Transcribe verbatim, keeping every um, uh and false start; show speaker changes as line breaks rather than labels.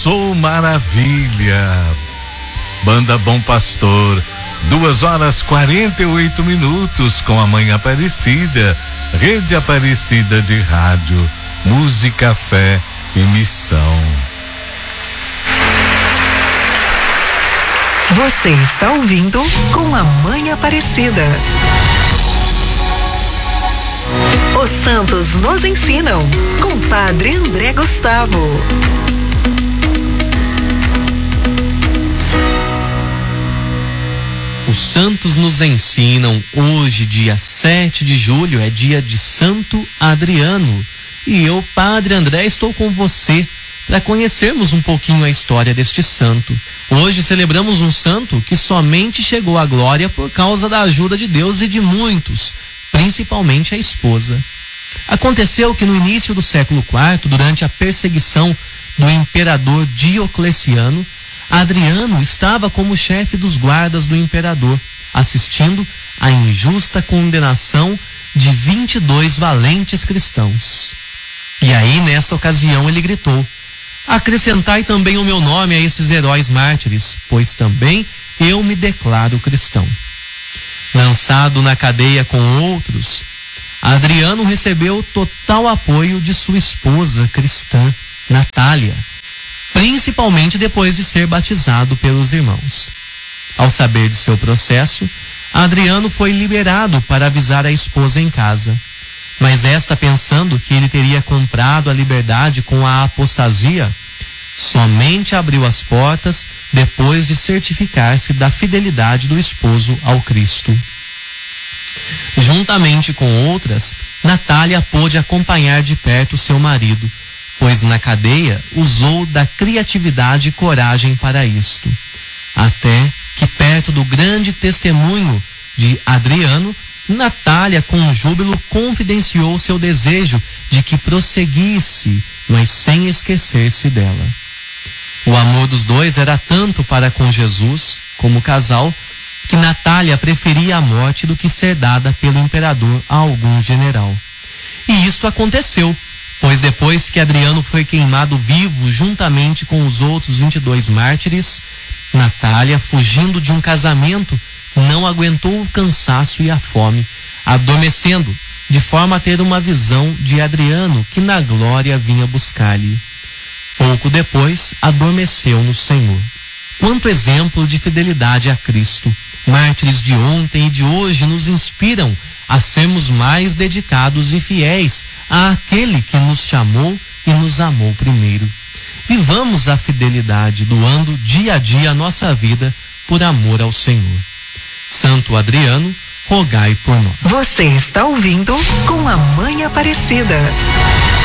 Sou Maravilha, Banda Bom Pastor, duas horas quarenta e oito minutos com a Mãe Aparecida, Rede Aparecida de Rádio, Música, Fé e Missão.
Você está ouvindo com a Mãe Aparecida. Os Santos nos ensinam, com Padre André Gustavo.
Os santos nos ensinam. Hoje, dia sete de julho, é dia de Santo Adriano. E eu, Padre André, estou com você para conhecermos um pouquinho a história deste santo. Hoje celebramos um santo que somente chegou à glória por causa da ajuda de Deus e de muitos, principalmente a esposa. Aconteceu que no início do século quarto, durante a perseguição do imperador Diocleciano, Adriano estava como chefe dos guardas do imperador, assistindo à injusta condenação de vinte e dois valentes cristãos. E aí, nessa ocasião, ele gritou: acrescentai também o meu nome a estes heróis mártires, pois também eu me declaro cristão. Lançado na cadeia com outros, Adriano recebeu total apoio de sua esposa cristã, Natália, principalmente depois de ser batizado pelos irmãos. Ao saber de seu processo, Adriano foi liberado para avisar a esposa em casa. Mas esta, pensando que ele teria comprado a liberdade com a apostasia, somente abriu as portas depois de certificar-se da fidelidade do esposo ao Cristo. Juntamente com outras, Natália pôde acompanhar de perto seu marido, pois na cadeia usou da criatividade e coragem para isto. Até que, perto do grande testemunho de Adriano, Natália, com júbilo, confidenciou seu desejo de que prosseguisse, mas sem esquecer-se dela. O amor dos dois era tanto para com Jesus, como casal, que Natália preferia a morte do que ser dada pelo imperador a algum general. E isto aconteceu, pois depois que Adriano foi queimado vivo juntamente com os outros vinte e dois mártires, Natália, fugindo de um casamento, não aguentou o cansaço e a fome, adormecendo, de forma a ter uma visão de Adriano, que na glória vinha buscar-lhe. Pouco depois, adormeceu no Senhor. Quanto exemplo de fidelidade a Cristo! Mártires de ontem e de hoje nos inspiram a sermos mais dedicados e fiéis àquele que nos chamou e nos amou primeiro. Vivamos a fidelidade, doando dia a dia a nossa vida por amor ao Senhor. Santo Adriano, rogai por nós.
Você está ouvindo com a Mãe Aparecida.